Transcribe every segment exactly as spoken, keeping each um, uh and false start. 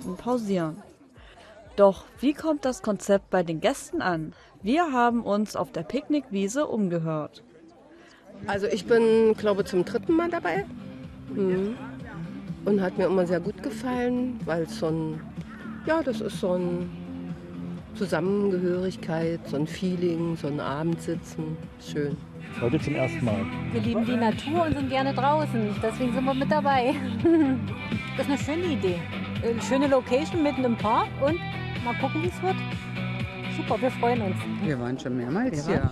Stunden pausieren. Doch wie kommt das Konzept bei den Gästen an? Wir haben uns auf der Picknickwiese umgehört. Also ich bin, glaube ich, zum dritten Mal dabei. Mhm. Und hat mir immer sehr gut gefallen, weil es so ein, ja, das ist so ein Zusammengehörigkeit, so ein Feeling, so ein Abendsitzen. Schön. Heute zum ersten Mal. Wir lieben die Natur und sind gerne draußen. Deswegen sind wir mit dabei. Das ist eine schöne Idee. Eine schöne Location mitten im Park und mal gucken, wie es wird. Super, wir freuen uns. Wir waren schon mehrmals hier.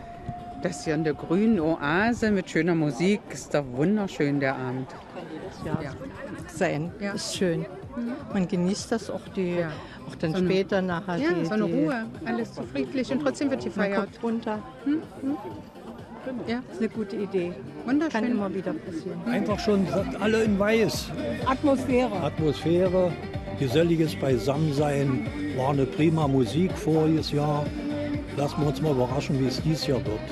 Das hier in der grünen Oase mit schöner Musik ist doch wunderschön, der Abend. Ja, ja. Sein, ja. Ist schön. Man genießt das auch, die, ja. auch dann so eine, später nachher. Ja, die, so eine die, Ruhe, alles so friedlich und trotzdem wird gefeiert. Man kommt runter. Hm? Hm? Ja, ist eine gute Idee. Wunderschön. Kann immer wieder passieren. Einfach schon alle in Weiß. Atmosphäre. Atmosphäre, geselliges Beisammensein, war eine prima Musik voriges Jahr. Lassen wir uns mal überraschen, wie es dieses Jahr wird.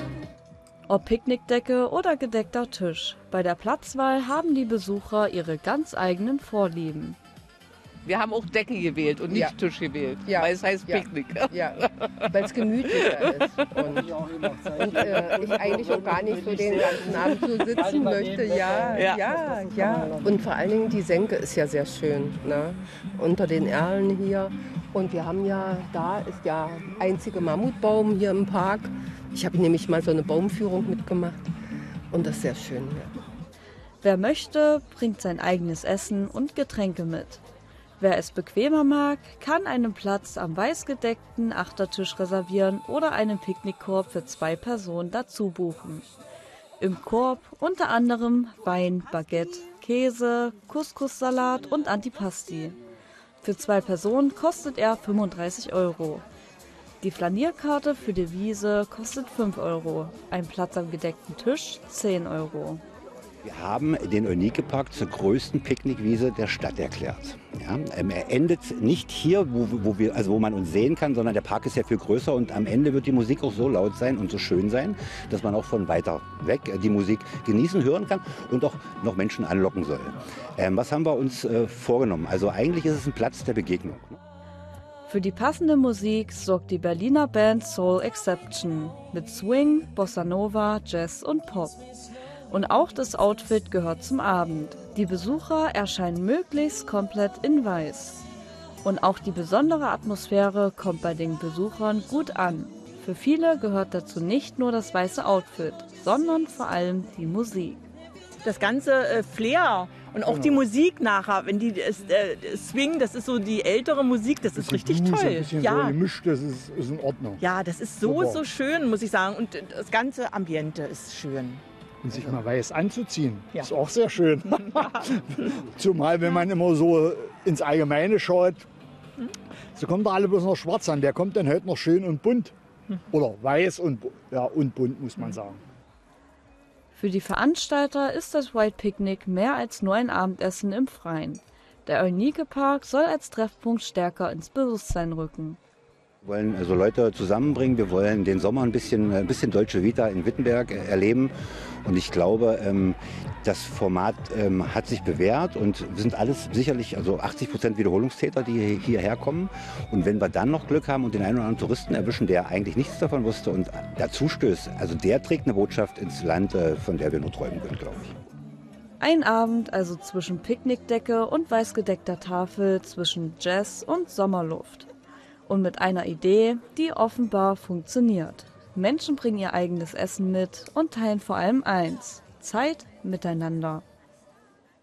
Ob Picknickdecke oder gedeckter Tisch, bei der Platzwahl haben die Besucher ihre ganz eigenen Vorlieben. Wir haben auch Decke gewählt und nicht ja. Tisch gewählt, ja. weil es heißt ja. Picknick. Ja, weil es gemütlicher ist. Und, und äh, ich eigentlich auch gar nicht so den ganzen Abend so sitzen möchte. Ja, ja, ja, ja. Und vor allen Dingen die Senke ist ja sehr schön, ne? Unter den Erlen hier. Und wir haben ja, da ist der einzige Mammutbaum hier im Park. Ich habe nämlich mal so eine Baumführung mitgemacht und das ist sehr schön. Ja. Wer möchte, bringt sein eigenes Essen und Getränke mit. Wer es bequemer mag, kann einen Platz am weißgedeckten Achtertisch reservieren oder einen Picknickkorb für zwei Personen dazu buchen. Im Korb unter anderem Wein, Baguette, Käse, Couscous-Salat und Antipasti. Für zwei Personen kostet er fünfunddreißig Euro. Die Flanierkarte für die Wiese kostet fünf Euro, ein Platz am gedeckten Tisch zehn Euro. Wir haben den Eunike-Park zur größten Picknickwiese der Stadt erklärt. Ja, ähm, er endet nicht hier, wo, wo, wir, also wo man uns sehen kann, sondern der Park ist ja viel größer und am Ende wird die Musik auch so laut sein und so schön sein, dass man auch von weiter weg die Musik genießen, hören kann und auch noch Menschen anlocken soll. Ähm, was haben wir uns äh, vorgenommen? Also eigentlich ist es ein Platz der Begegnung. Für die passende Musik sorgt die Berliner Band Soul Exception mit Swing, Bossa Nova, Jazz und Pop. Und auch das Outfit gehört zum Abend. Die Besucher erscheinen möglichst komplett in Weiß. Und auch die besondere Atmosphäre kommt bei den Besuchern gut an. Für viele gehört dazu nicht nur das weiße Outfit, sondern vor allem die Musik. Das ganze äh, Flair und auch genau. Die Musik nachher, wenn die äh, swingen, das ist so die ältere Musik, das ist richtig Blues, toll. Ein bisschen ja. so gemischt, das ist, ist in Ordnung. Ja, das ist so, Super. so schön, muss ich sagen. Und das ganze Ambiente ist schön. Und sich mal weiß anzuziehen, ja. Ist auch sehr schön. Zumal, wenn man immer so ins Allgemeine schaut, so kommt da alle bloß noch schwarz an. Der kommt dann halt noch schön und bunt. Oder weiß und, ja, und bunt, muss man sagen. Für die Veranstalter ist das White Picnic mehr als nur ein Abendessen im Freien. Der Eunike-Park soll als Treffpunkt stärker ins Bewusstsein rücken. Wir wollen also Leute zusammenbringen, wir wollen den Sommer ein bisschen, ein bisschen Deutsche Vita in Wittenberg erleben. Und ich glaube, das Format hat sich bewährt und wir sind alles sicherlich also achtzig Prozent Wiederholungstäter, die hierher kommen. Und wenn wir dann noch Glück haben und den einen oder anderen Touristen erwischen, der eigentlich nichts davon wusste und dazu stößt, also der trägt eine Botschaft ins Land, von der wir nur träumen können, glaube ich. Ein Abend also zwischen Picknickdecke und weißgedeckter Tafel, zwischen Jazz und Sommerluft. Und mit einer Idee, die offenbar funktioniert. Menschen bringen ihr eigenes Essen mit und teilen vor allem eins: Zeit miteinander.